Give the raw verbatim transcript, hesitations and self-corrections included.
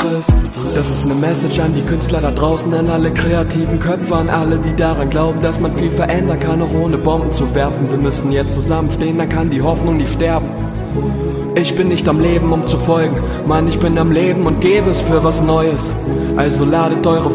trifft. Das ist eine Message an die Künstler da draußen, an alle kreativen Köpfe, an alle, die daran glauben, dass man viel verändern kann, auch ohne Bomben zu werfen. Wir müssen jetzt zusammenstehen, dann kann die Hoffnung nicht sterben. Ich bin nicht am Leben, um zu folgen, Mann, ich bin am Leben und gebe es für was Neues. Also ladet eure